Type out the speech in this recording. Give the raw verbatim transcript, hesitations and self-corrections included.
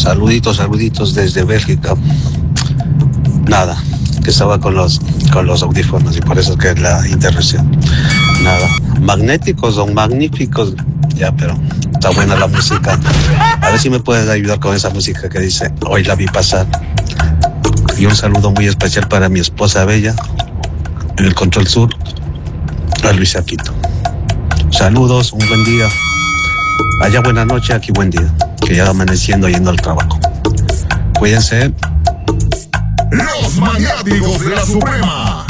Saluditos, saluditos desde Bélgica. Nada, que estaba con los, con los audífonos y por eso es que es la interrupción. Nada, magnéticos son magníficos, ya, pero está buena la música. A ver si me puedes ayudar con esa música que dice, hoy la vi pasar. Y un saludo muy especial para mi esposa Bella, en el Control Sur, a Luis Aquito. Saludos, un buen día. Allá buena noche, aquí buen día. Que ya amaneciendo yendo al trabajo. Cuídense. Los maniáticos de la Suprema.